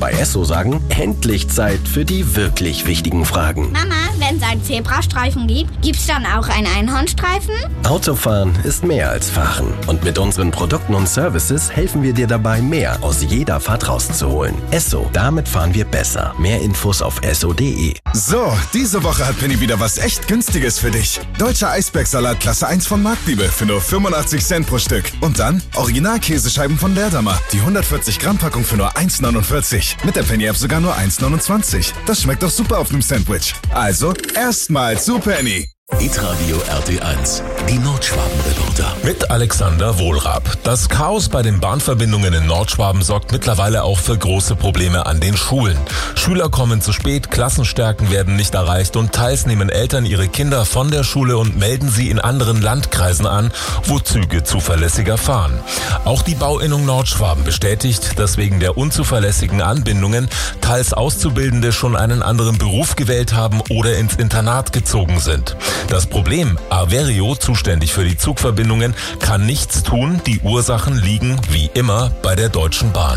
bei Esso sagen, endlich Zeit für die wirklich wichtigen Fragen. Mama, wenn es einen Zebrastreifen gibt, gibt's dann auch einen Einhornstreifen? Autofahren ist mehr als Fahren. Und mit unseren Produkten und Services helfen wir dir dabei, mehr aus jeder Fahrt rauszuholen. Esso, damit fahren wir besser. Mehr Infos auf esso.de. So, diese Woche hat Penny wieder was echt Günstiges für dich. Deutscher Eisbergsalat Klasse 1 von Marktliebe für nur 85 Cent pro Stück. Und dann Original-Käsescheiben von Leerdammer. Die 140 Gramm Packung für nur 1,49. Mit der Penny-App sogar nur 1,29. Das schmeckt doch super auf einem Sandwich. Also, erstmal zu Penny. Hitradio RT1, die Nordschwaben-Reporter. Mit Alexander Wohlrab. Das Chaos bei den Bahnverbindungen in Nordschwaben sorgt mittlerweile auch für große Probleme an den Schulen. Schüler kommen zu spät, Klassenstärken werden nicht erreicht und teils nehmen Eltern ihre Kinder von der Schule und melden sie in anderen Landkreisen an, wo Züge zuverlässiger fahren. Auch die Bauinnung Nordschwaben bestätigt, dass wegen der unzuverlässigen Anbindungen teils Auszubildende schon einen anderen Beruf gewählt haben oder ins Internat gezogen sind. Das Problem, Averio, zuständig für die Zugverbindungen, kann nichts tun. Die Ursachen liegen, wie immer, bei der Deutschen Bahn.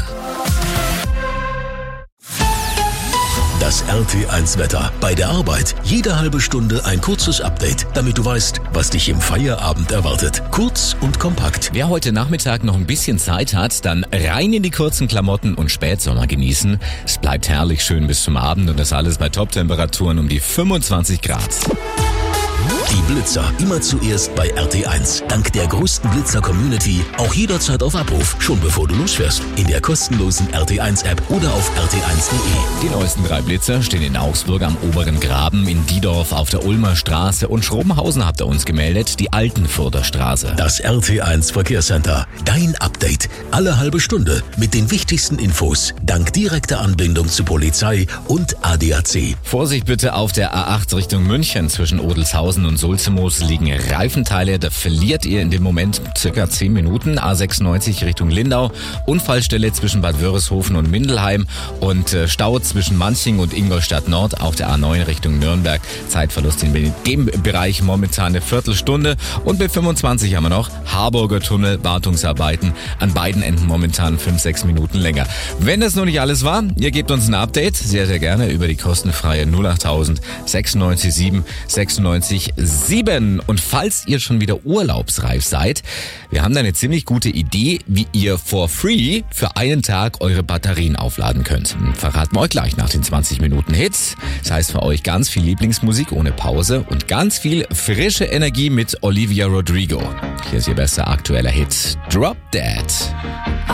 Das RT1-Wetter. Bei der Arbeit jede halbe Stunde ein kurzes Update, damit du weißt, was dich im Feierabend erwartet. Kurz und kompakt. Wer heute Nachmittag noch ein bisschen Zeit hat, dann rein in die kurzen Klamotten und Spätsommer genießen. Es bleibt herrlich schön bis zum Abend und das alles bei Top-Temperaturen um die 25 Grad. Die Blitzer immer zuerst bei RT1. Dank der größten Blitzer-Community auch jederzeit auf Abruf, schon bevor du losfährst. In der kostenlosen RT1-App oder auf rt1.de. Die neuesten 3 Blitzer stehen in Augsburg am Oberen Graben, in Diedorf auf der Ulmer Straße und Schrobenhausen habt ihr uns gemeldet, die Altenfurter Straße. Das RT1 Verkehrscenter. Dein Update. Alle halbe Stunde mit den wichtigsten Infos. Dank direkter Anbindung zu Polizei und ADAC. Vorsicht bitte auf der A8 Richtung München. Zwischen Odelshausen und Sulzemoos liegen Reifenteile. Da verliert ihr in dem Moment circa 10 Minuten. A96 Richtung Lindau. Unfallstelle zwischen Bad Wörishofen und Mindelheim. Und Stau zwischen Manching und Ingolstadt Nord auf der A9 Richtung Nürnberg. Zeitverlust in dem Bereich momentan eine Viertelstunde. Und B25 haben wir noch Harburger Tunnel, Wartungsarbeiten. An beiden Enden momentan 5-6 Minuten länger. Wenn das noch nicht alles war, ihr gebt uns ein Update. Sehr, sehr gerne über die kostenfreie 08000 96 7 96 7. Und falls ihr schon wieder urlaubsreif seid, wir haben da eine ziemlich gute Idee, wie ihr for free für einen Tag eure Batterien aufladen könnt. Verraten wir euch gleich nach den 20 Minuten Hits. Das heißt für euch ganz viel Lieblingsmusik ohne Pause und ganz viel frische Energie mit Olivia Rodrigo. Hier ist ihr bester aktueller Hit, Drop Dead.